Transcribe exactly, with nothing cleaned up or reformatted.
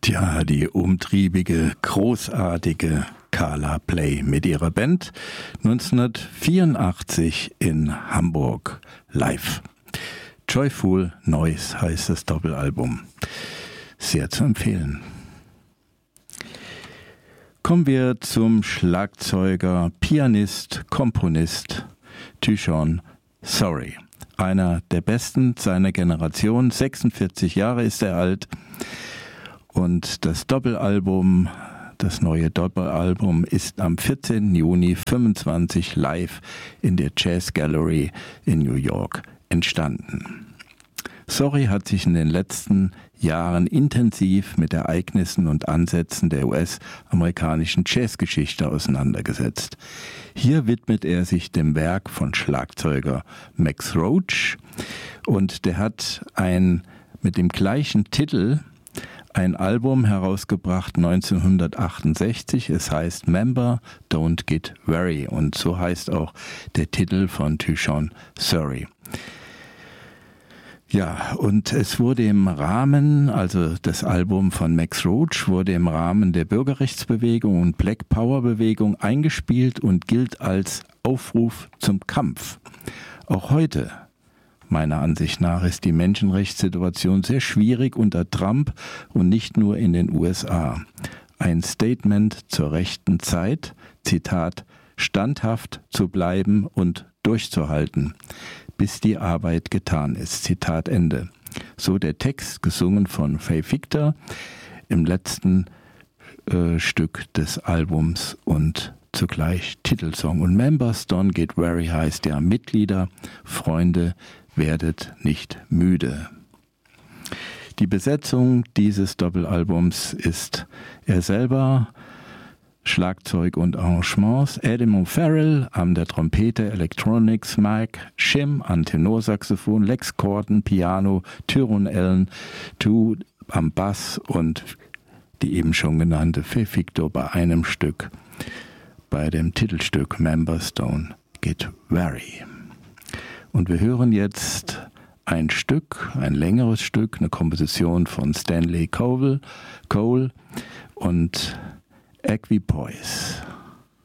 Tja, die umtriebige, großartige Carla Bley mit ihrer Band neunzehnhundertvierundachtzig in Hamburg live. Joyful Noise heißt das Doppelalbum. Sehr zu empfehlen. Kommen wir zum Schlagzeuger, Pianist, Komponist Tyshawn Sorey. Einer der besten seiner Generation, sechsundvierzig Jahre ist er alt. Und das Doppelalbum, das neue Doppelalbum ist am vierzehnten Juni fünfundzwanzig live in der Jazz Gallery in New York entstanden. Sorey hat sich in den letzten Jahren intensiv mit Ereignissen und Ansätzen der U S-amerikanischen Jazzgeschichte auseinandergesetzt. Hier widmet er sich dem Werk von Schlagzeuger Max Roach und der hat ein mit dem gleichen Titel ein Album herausgebracht neunzehnhundertachtundsechzig. Es heißt Member Don't Get Weary und so heißt auch der Titel von Tyshawn Sorey. Ja, und es wurde im Rahmen, also das Album von Max Roach, wurde im Rahmen der Bürgerrechtsbewegung und Black Power Bewegung eingespielt und gilt als Aufruf zum Kampf. Auch heute, meiner Ansicht nach, ist die Menschenrechtssituation sehr schwierig unter Trump und nicht nur in den U S A. Ein Statement zur rechten Zeit, Zitat, standhaft zu bleiben und durchzuhalten, bis die Arbeit getan ist. Zitat Ende. So der Text, gesungen von Faye Victor im letzten äh, Stück des Albums und zugleich Titelsong. Und Members Don't Get Weary heißt ja Mitglieder, Freunde, werdet nicht müde. Die Besetzung dieses Doppelalbums ist er selber, Schlagzeug und Arrangements, Adam O'Farrell an der Trompete, Electronics, Mike Shim an Tenorsaxophon, Lex Corden, Piano, Tyrone Allen, Tu am Bass und die eben schon genannte Faye Victor bei einem Stück, bei dem Titelstück Members Don't Get Weary. Und wir hören jetzt ein Stück, ein längeres Stück, eine Komposition von Stanley Cole, Cole und Equipoise.